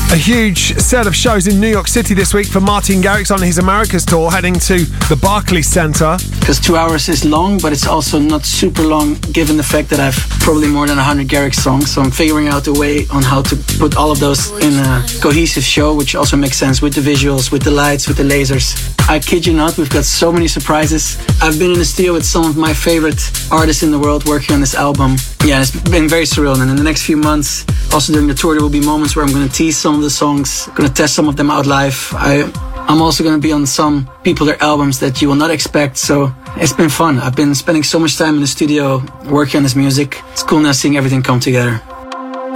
A huge set of shows in New York City this week for Martin Garrix on his Americas tour, heading to the Barclays Center. Because 2 hours is long, but it's also not super long given the fact that I've probably more than 100 Garrix songs. So I'm figuring out a way on how to put all of those in a cohesive show, which also makes sense with the visuals, with the lights, with the lasers. I kid you not, we've got so many surprises. I've been in the studio with some of my favorite artists in the world working on this album. Yeah, it's been very surreal. And in the next few months, also during the tour, there will be moments where I'm going to tease some of the songs, going to test some of them out live. I'm also going to be on some people, their albums that you will not expect. So it's been fun. I've been spending so much time in the studio working on this music. It's cool now seeing everything come together.